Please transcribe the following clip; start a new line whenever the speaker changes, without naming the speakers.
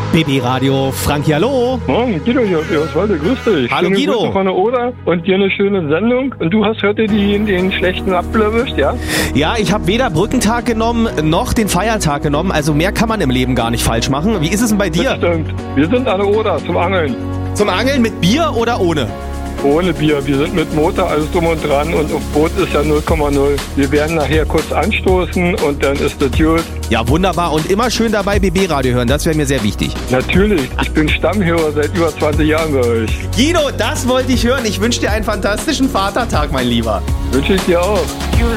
BB Radio, Frankie, hallo.
Morgen, Guido hier aus Eberswalde, grüß dich.
Hallo
Schöne
Guido.
Grüße von der Oder und dir eine schöne Sendung. Und du hast heute den schlechten Apfel erwischt, ja?
Ja, ich habe weder Brückentag genommen, noch den Feiertag genommen. Also mehr kann man im Leben gar nicht falsch machen. Wie ist es denn bei dir?
Das stimmt. Wir sind an der Oder zum Angeln.
Zum Angeln mit Bier oder ohne?
Ohne Bier. Wir sind mit Motor, alles drum und dran. Und auf Boot ist ja 0,0. Wir werden nachher kurz anstoßen und dann ist das gut.
Ja, wunderbar. Und immer schön dabei BB Radio hören. Das wäre mir sehr wichtig.
Natürlich. Ich bin Stammhörer seit über 20 Jahren bei euch.
Guido, das wollte ich hören. Ich wünsche dir einen fantastischen Vatertag, mein Lieber.
Wünsche ich dir auch.